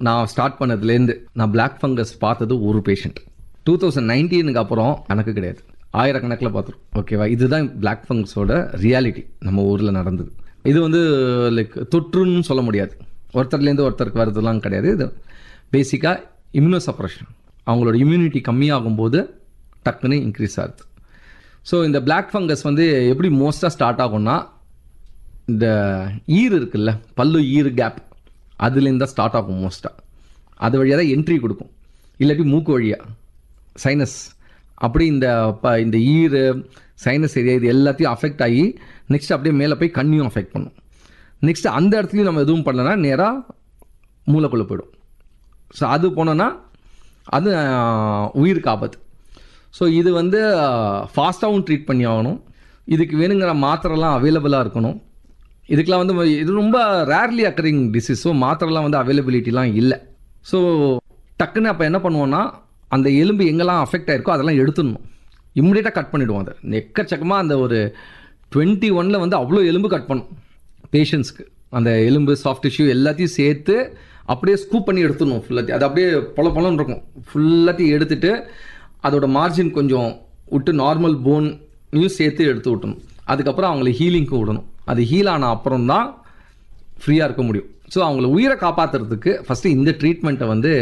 நான் ஸ்டார்ட் பண்ணதுலேருந்து நான் பிளாக் ஃபங்கஸ் பார்த்தது ஒரு பேஷண்ட். 2019 அப்புறம் கணக்கு கிடையாது, ஆயிரக்கணக்கில் பார்த்துரும். ஓகேவா, இதுதான் பிளாக் ஃபங்கஸோட ரியாலிட்டி நம்ம ஊரில் நடந்தது. இது வந்து லைக் தொற்றுன்னு சொல்ல முடியாது, ஒருத்தர்லேருந்து ஒருத்தருக்கு வரதுலாம் கிடையாது. இது பேசிக்காக இம்யூனோசப்ரஷன், அவங்களோட இம்யூனிட்டி கம்மியாகும்போது டக்குன்னு இன்க்ரீஸ் ஆகுது. ஸோ இந்த பிளாக் ஃபங்கஸ் வந்து எப்படி மோஸ்ட்டாக ஸ்டார்ட் ஆகும்னா, இந்த ஈர் இருக்குல்ல, பல்லு ஈர் கேப், அதுலேருந்து தான் ஸ்டார்ட் ஆகும் மோஸ்ட்டாக. அது வழியாக தான் என்ட்ரி கொடுக்கும், இல்லாட்டி மூக்கு வழியாக சைனஸ். அப்படி இந்த ஈர் சைனஸ் ஏரியா இது எல்லாத்தையும் அஃபெக்ட் ஆகி நெக்ஸ்ட் அப்படியே மேலே போய் கண்ணையும் அஃபெக்ட் பண்ணும். நெக்ஸ்ட் அந்த இடத்துலையும் நம்ம எதுவும் பண்ணலன்னா நேராக மூளைக்குள்ளே போயிடும். ஸோ அது போனோன்னா அது உயிருக்கு ஆபத்து. ஸோ இது வந்து ஃபாஸ்ட்டாகவும் ட்ரீட் பண்ணி ஆகணும். இதுக்கு வேணுங்கிற மாத்திரைலாம் அவைலபிளாக இருக்கணும். இதுக்கெலாம் வந்து இது ரொம்ப ரேர்லி அக்கரிங் டிசீஸ். ஸோ மாத்திரைலாம் வந்து அவைலபிலிட்டிலாம் இல்லை. ஸோ டக்குன்னு அப்போ என்ன பண்ணுவோன்னா, அந்த எலும்பு எங்கெல்லாம் அஃபெக்ட் ஆகிருக்கோ அதெல்லாம் எடுத்துடணும், இம்மிடியேட்டாக கட் பண்ணிவிடுவோம். அதை எக்கச்சக்கமாக அந்த ஒரு 21 வந்து அவ்வளோ எலும்பு கட் பண்ணும் பேஷண்ட்ஸ்க்கு. அந்த எலும்பு சாஃப்ட் டிஷ்யூ எல்லாத்தையும் சேர்த்து அப்படியே ஸ்கூப் பண்ணி எடுத்துடணும் ஃபுல்லாத்தையும். அது அப்படியே பொலன்னு இருக்கும், ஃபுல்லாத்தையும் எடுத்துட்டு அதோட மார்ஜின் கொஞ்சம் விட்டு நார்மல் போனையும் சேர்த்து எடுத்து விட்டணும். அதுக்கப்புறம் அவங்கள ஹீலிங்க்கு விடணும். அது ஹீல் ஆன அப்புறம் தான் ஃப்ரீயாக இருக்க முடியும். ஸோ அவங்கள உயிரை காப்பாற்றுறதுக்கு ஃபஸ்ட்டு இந்த ட்ரீட்மெண்ட்டை வந்து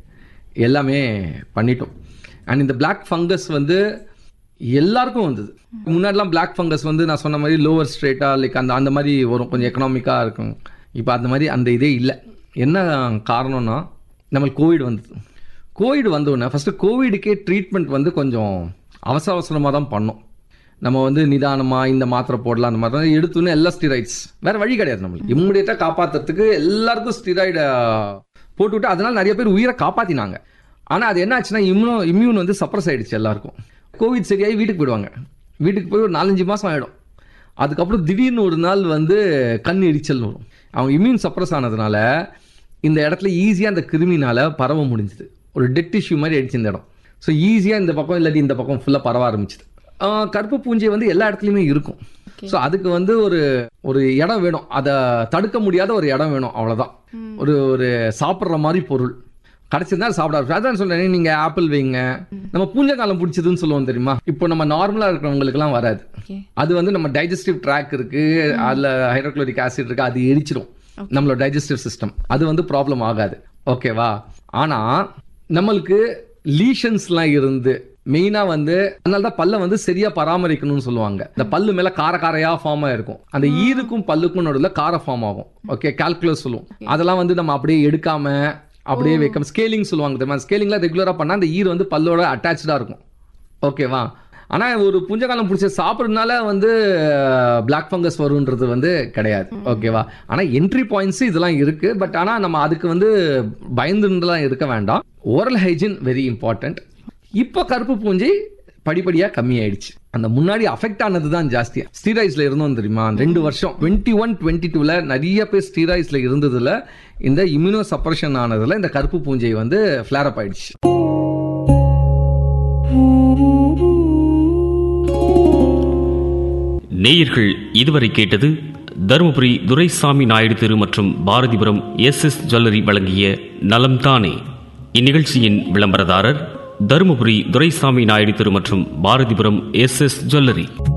எல்லாமே பண்ணிட்டோம். அண்ட் இந்த பிளாக் ஃபங்கஸ் வந்து எல்லாருக்கும் வந்தது. முன்னாடிலாம் பிளாக் ஃபங்கஸ் வந்து நான் சொன்ன மாதிரி லோவர் ஸ்ட்ரேட்டாக லைக் அந்த மாதிரி வரும், கொஞ்சம் எக்கனாமிக்காக இருக்கும். இப்போ அந்த மாதிரி அந்த இதே இல்லை. என்ன காரணம்னா, நம்மளுக்கு கோவிட் வந்தது. கோவிட் வந்தோடனே ஃபஸ்ட்டு கோவிடுக்கே ட்ரீட்மெண்ட் வந்து கொஞ்சம் அவசரமாக தான் பண்ணோம். நம்ம வந்து நிதானமாக இந்த மாத்திரை போடலாம், அந்த மாதிரி எடுத்தோன்னே எல்லாம் ஸ்டீராய்ட்ஸ், வேறு வழி கிடையாது. நம்மளுக்கு இம்மிடியேட்டாக காப்பாற்றுறதுக்கு எல்லாருக்கும் ஸ்டீராய்டை போட்டுவிட்டு அதனால் நிறைய பேர் உயிரை காப்பாற்றினாங்க. ஆனால் அது என்ன ஆச்சுன்னா, இம்யூன் வந்து சப்ரஸ் ஆகிடுச்சு எல்லாருக்கும். கோவிட் சரியாகி வீட்டுக்கு போயிடுவாங்க. வீட்டுக்கு போய் ஒரு 4-5 மாதம் ஆகிடும். அதுக்கப்புறம் திடீர்னு ஒரு நாள் வந்து கண் எரிச்சல் வரும். அவங்க இம்யூன் சப்ரஸ் ஆனதுனால இந்த இடத்துல ஈஸியாக அந்த கிருமினால் பரவ முடிஞ்சுது. ஒரு டெட் டிஷ்யூ மாதிரி ஆயிடுச்சு இந்த இடம். ஸோ ஈஸியாக இந்த பக்கம் இல்லாட்டி இந்த பக்கம் ஃபுல்லாக பரவ ஆரம்பிச்சுது. கருப்பு பூஞ்சை வந்து எல்லா இடத்துலையுமே இருக்கும். ஸோ அதுக்கு வந்து ஒரு இடம் வேணும், அதை தடுக்க முடியாத ஒரு இடம் வேணும், அவ்வளோதான். ஒரு சாப்பிட்ற மாதிரி பொருள் கிடச்சிருந்தா சாப்பிட. அதான் சொல்கிறேன், நீங்கள் ஆப்பிள் வைங்க. நம்ம பூஞ்சை காலம் பிடிச்சதுன்னு சொல்லுவோம் தெரியுமா? இப்போ நம்ம நார்மலாக இருக்கிறவங்களுக்குலாம் வராது. அது வந்து நம்ம டைஜஸ்டிவ் ட்ராக் இருக்குது, அதில் ஹைட்ரோக்ளோரிக் ஆசிட் இருக்குது, அது எரிச்சிடும் நம்மளோட டைஜஸ்டிவ் சிஸ்டம். அது வந்து ப்ராப்ளம் ஆகாது, ஓகேவா? ஆனால் நம்மளுக்கு லீஷன்ஸ்லாம் இருந்து மெயினாக வந்து அதனால தான் பல்லை வந்து சரியாக பராமரிக்கணும்னு சொல்லுவாங்க. இந்த பல்லு மேலே காரையாக ஃபார்ம் ஆகிருக்கும். அந்த ஈருக்கும் பல்லுக்கும் நடுவில் காரை ஃபார்ம் ஆகும். ஓகே, கால்குலஸ் சொல்லுவோம். அதெல்லாம் வந்து நம்ம அப்படியே எடுக்காம அப்படியே வைக்க ஸ்கேலிங் சொல்லுவாங்க தெரியுமா? ஸ்கேலிங்லாம் ரெகுலராக பண்ணால் அந்த ஈர் வந்து பல்லோட அட்டாச்சாக இருக்கும், ஓகேவா? ஆனால் ஒரு புஞ்சகாலம் பிடிச்ச சாப்பிட்றதுனால வந்து பிளாக் ஃபங்கஸ் வருன்றது வந்து கிடையாது, ஓகேவா? ஆனால் என்ட்ரி பாயிண்ட்ஸ் இதெல்லாம் இருக்குது. பட் ஆனால் நம்ம அதுக்கு வந்து பயந்துலாம் இருக்க வேண்டாம். Oral hygiene very important. இப்போ கருப்பு பூஞ்சை படிப்படியாக கம்மியாயிடுச்சு. அந்த முன்னாடி அஃபெக்ட் ஆனது தான் ஜாஸ்தியாக. ஸ்டீராய்ட்ஸில் இருந்தோம் தெரியுமா? 2 வருஷம் 21-22 நிறைய பேர் ஸ்டீராய்ட்ஸில் இருந்ததில் இந்த இம்யூனோ சப்ரஷன் ஆனதில் இந்த கருப்பு பூஞ்சை வந்து ஃப்ளேர் அப் ஆயிடுச்சு. நேயர்கள் இதுவரை கேட்டது தருமபுரி துரைசாமி நாயுடு தெரு மற்றும் பாரதிபுரம் SS ஜுவல்லரி வழங்கிய நலம் தானே. இந்நிகழ்ச்சியின் விளம்பரதாரர் தருமபுரி துரைசாமி நாயுடு தெரு மற்றும் பாரதிபுரம் SS ஜுவல்லரி.